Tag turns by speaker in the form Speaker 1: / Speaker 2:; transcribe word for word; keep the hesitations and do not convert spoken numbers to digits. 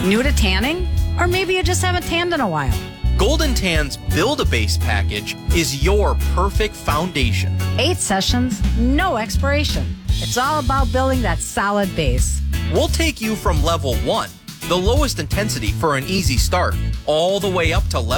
Speaker 1: New to tanning? Or maybe you just haven't tanned in a while.
Speaker 2: Golden Tann's Build-A-Base package is your perfect foundation.
Speaker 1: Eight sessions, no expiration. It's all about building that solid base.
Speaker 2: We'll take you from level one, the lowest intensity for an easy start, all the way up to level